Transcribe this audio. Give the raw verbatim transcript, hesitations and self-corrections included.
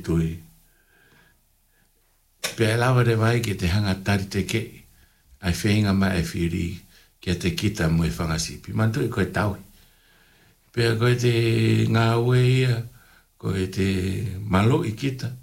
tui. Pe lava de vai ke te hanga tari te ke. Ai whenga mai e whiri kia te kita mo e whangasipi. Mantu i koe taui. Pe koe te ngā ue ia, koe te malo i kita.